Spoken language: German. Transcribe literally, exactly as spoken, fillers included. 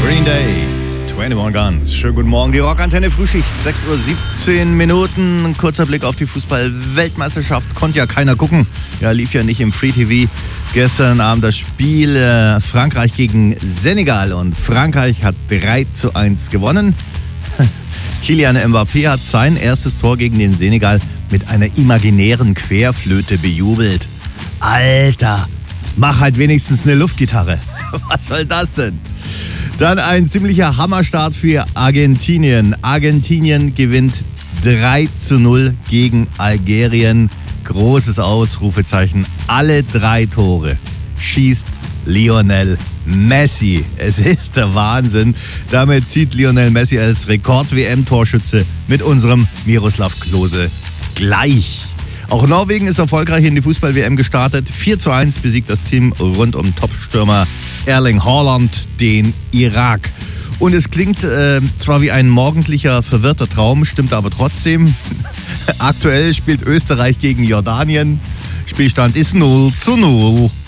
Green Day, einundzwanzig Guns. Schönen guten Morgen, die Rockantenne Frühschicht, sechs Uhr siebzehn Minuten. Ein kurzer Blick auf die Fußball-Weltmeisterschaft. Konnte ja keiner gucken. Ja, lief ja nicht im Free T V. Gestern Abend das Spiel äh, Frankreich gegen Senegal. Und Frankreich hat drei zu eins gewonnen. Kylian Mbappé hat sein erstes Tor gegen den Senegal mit einer imaginären Querflöte bejubelt. Alter, mach halt wenigstens eine Luftgitarre. Was soll das denn? Dann ein ziemlicher Hammerstart für Argentinien. Argentinien gewinnt drei zu null gegen Algerien. Großes Ausrufezeichen. Alle drei Tore schießt Lionel Messi. Es ist der Wahnsinn. Damit zieht Lionel Messi als Rekord-W M-Torschütze mit unserem Miroslav Klose gleich. Auch Norwegen ist erfolgreich in die Fußball-W M gestartet. vier zu eins besiegt das Team rund um Topstürmer Erling Haaland den Irak. Und es klingt äh, zwar wie ein morgendlicher, verwirrter Traum, stimmt aber trotzdem. Aktuell spielt Österreich gegen Jordanien. Spielstand ist null zu null.